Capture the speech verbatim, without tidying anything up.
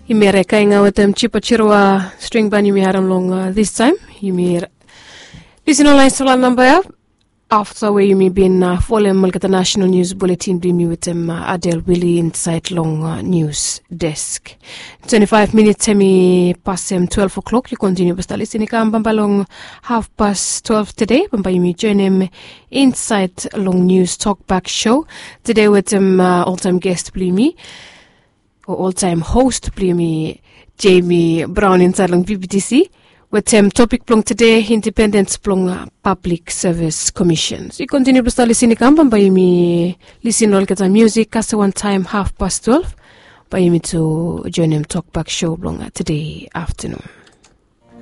Imereka inga watem chipa chirwa string ban yumi haram long uh, this time. Yumi listen online solar number up. After where you may be in uh, Follow Malkata National News Bulletin Bimi with um, uh, Adele Willie inside long uh, news desk. twenty-five minutes semi past um, twelve o'clock. You continue to listening Bamba long half past twelve today. Bamba you join him inside long news talk back show today with um, uh, all time guest Blimi or all time host Blimi Jamie Brown inside long V B T C. With um, topic plong today, independence plong uh, public service commissions. You continue to start listening kambam by me listen all kata music kasa one time half past twelve by me to join him talk back show plong uh, today afternoon.